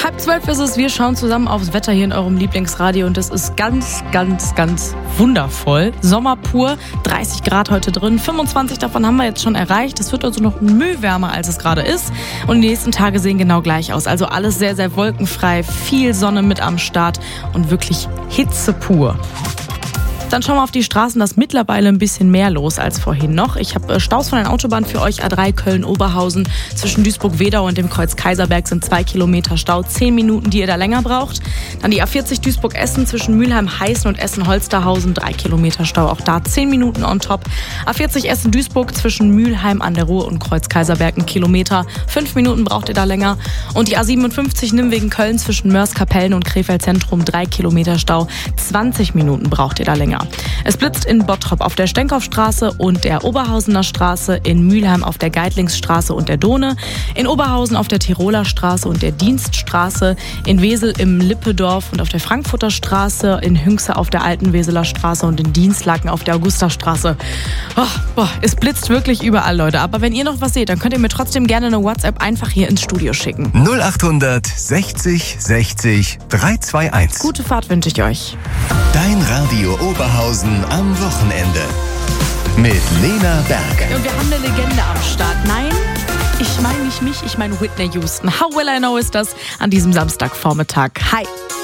11:30 ist es. Wir schauen zusammen aufs Wetter hier in eurem Lieblingsradio und das ist ganz, ganz, ganz wundervoll. Sommer pur, 30 Grad heute drin, 25 davon haben wir jetzt schon erreicht. Es wird also noch Mühe wärmer, als es gerade ist. Und die nächsten Tage sehen genau gleich aus. Also alles sehr, sehr wolkenfrei, viel Sonne mit am Start und wirklich Hitze pur. Dann schauen wir auf die Straßen, da ist mittlerweile ein bisschen mehr los als vorhin noch. Ich habe Staus von den Autobahnen für euch. A3 Köln-Oberhausen zwischen Duisburg-Wedau und dem Kreuz Kaiserberg sind 2 Kilometer Stau, 10 Minuten, die ihr da länger braucht. Dann die A40 Duisburg-Essen zwischen Mülheim-Heißen und Essen-Holsterhausen, 3 Kilometer Stau, auch da 10 Minuten on top. A40 Essen-Duisburg zwischen Mülheim an der Ruhr und Kreuz Kaiserberg 1 Kilometer, 5 Minuten braucht ihr da länger. Und die A57 Nimwegen-Köln zwischen Mörs-Kapellen und Krefeld-Zentrum, 3 Kilometer Stau, 20 Minuten braucht ihr da länger. Es blitzt in Bottrop auf der Stenkopfstraße und der Oberhausener Straße, in Mülheim auf der Geitlingsstraße und der Dohne, in Oberhausen auf der Tiroler Straße und der Dienststraße, in Wesel im Lippedorf und auf der Frankfurter Straße, in Hünxe auf der Alten Weseler Straße und in Dienstlaken auf der Augustastraße. Es blitzt wirklich überall, Leute. Aber wenn ihr noch was seht, dann könnt ihr mir trotzdem gerne eine WhatsApp einfach hier ins Studio schicken. 0800 60 60 321. Gute Fahrt wünsche ich euch. Dein Radio Oberhausen am Wochenende. Mit Lena Berg. Und wir haben eine Legende am Start. Nein, ich meine nicht mich, ich meine Whitney Houston. How Will I Know ist das an diesem Samstagvormittag. Hi.